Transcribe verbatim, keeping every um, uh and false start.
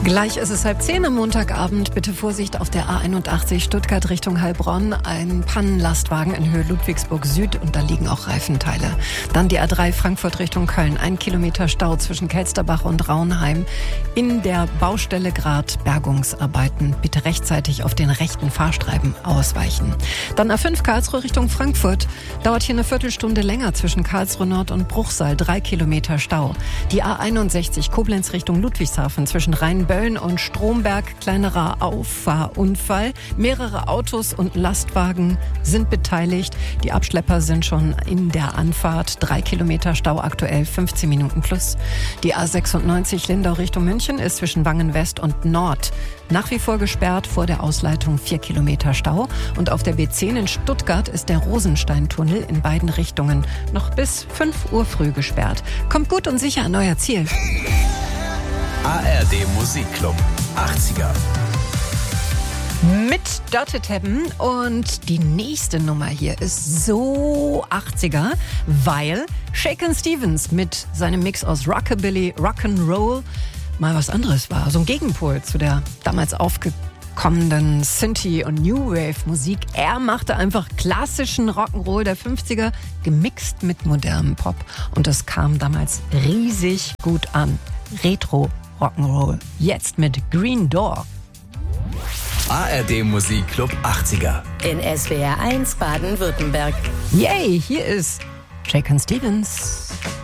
Gleich ist es halb zehn am Montagabend. Bitte Vorsicht auf der A einundachtzig Stuttgart Richtung Heilbronn. Ein Pannenlastwagen in Höhe Ludwigsburg Süd und da liegen auch Reifenteile. Dann die A drei Frankfurt Richtung Köln. Ein Kilometer Stau zwischen Kelsterbach und Raunheim. In der Baustelle Grad Bergungsarbeiten. Bitte rechtzeitig auf den rechten Fahrstreifen ausweichen. Dann A fünf Karlsruhe Richtung Frankfurt. Dauert hier eine Viertelstunde länger zwischen Karlsruhe Nord und Bruchsal. Drei Kilometer Stau. Die A einundsechzig Koblenz Richtung Ludwigshafen zwischen Rhein-Bölln und Stromberg, kleinerer Auffahrunfall. Mehrere Autos und Lastwagen sind beteiligt. Die Abschlepper sind schon in der Anfahrt. Drei Kilometer Stau aktuell, fünfzehn Minuten plus. Die A sechsundneunzig Lindau Richtung München ist zwischen Wangen West und Nord nach wie vor gesperrt. Vor der Ausleitung vier Kilometer Stau. Und auf der B zehn in Stuttgart ist der Rosensteintunnel in beiden Richtungen noch bis fünf Uhr früh gesperrt. Kommt gut und sicher an euer Ziel. A R D Musikclub achtziger. Mit Dörte Teppen und die nächste Nummer hier ist so achtziger, weil Shakin' Stevens mit seinem Mix aus Rockabilly, Rock'n'Roll mal was anderes war. So ein Gegenpol zu der damals aufgekommenen Synthie- und New Wave-Musik. Er machte einfach klassischen Rock'n'Roll der fünfziger gemixt mit modernem Pop und das kam damals riesig gut an. Retro Rock'n'Roll. Jetzt mit Green Door. A R D Musikclub achtziger. In S W R eins Baden-Württemberg. Yay, hier ist Shakin' Stevens.